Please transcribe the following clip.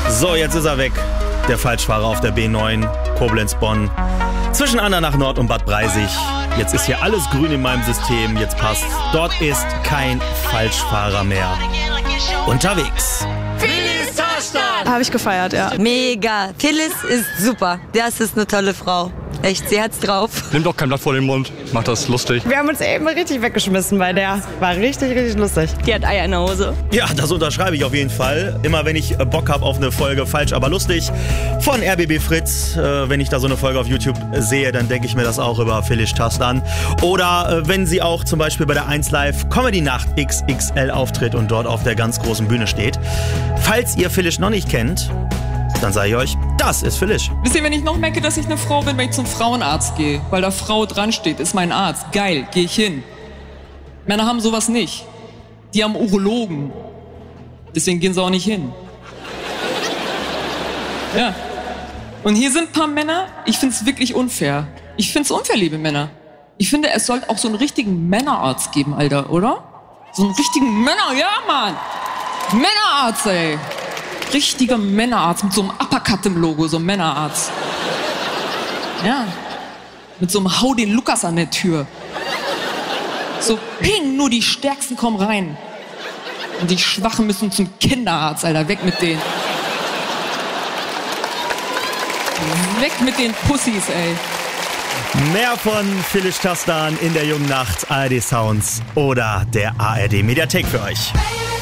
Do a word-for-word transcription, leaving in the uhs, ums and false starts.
So, jetzt ist er weg. Der Falschfahrer auf der B neun, Koblenz-Bonn. Zwischen Andernach Nord und Bad Breisig. Jetzt ist hier alles grün in meinem System. Jetzt passt. Dort ist kein Falschfahrer mehr unterwegs. Phyllis Touchdown! Habe ich gefeiert, ja. Mega. Phyllis ist super. Das ist eine tolle Frau. Echt, sie hat's drauf. Nimmt doch kein Blatt vor den Mund. Macht das lustig. Wir haben uns eben richtig weggeschmissen bei der. War richtig, richtig lustig. Die hat Eier in der Hose. Ja, das unterschreibe ich auf jeden Fall. Immer wenn ich Bock habe auf eine Folge Falsch, aber lustig von R B B Fritz. Äh, wenn ich da so eine Folge auf YouTube sehe, dann denke ich mir das auch über Phyllis Touchdown. Oder äh, wenn sie auch zum Beispiel bei der eins Live Comedy Nacht X X L auftritt und dort auf der ganz großen Bühne steht. Falls ihr Phyllis noch nicht kennt, dann sage ich euch, das ist Phyllis. Wisst ihr, wenn ich noch merke, dass ich eine Frau bin, wenn ich zum Frauenarzt gehe, weil da Frau dran steht, ist mein Arzt. Geil, gehe ich hin. Männer haben sowas nicht. Die haben Urologen. Deswegen gehen sie auch nicht hin. Ja. Und hier sind ein paar Männer, ich find's wirklich unfair. Ich find's unfair, liebe Männer. Ich finde, es sollte auch so einen richtigen Männerarzt geben, Alter, oder? So einen richtigen Männer, ja, Mann! Männerarzt, ey! Richtiger Männerarzt mit so einem Uppercut im Logo, so ein Männerarzt. Ja. Mit so einem Hau den Lukas an der Tür. So ping, nur die Stärksten kommen rein. Und die Schwachen müssen zum Kinderarzt, Alter. Weg mit denen. Weg mit den Pussys, ey. Mehr von Phyllis Touchdown in der jungen Nacht, A R D Sounds oder der A R D Mediathek für euch.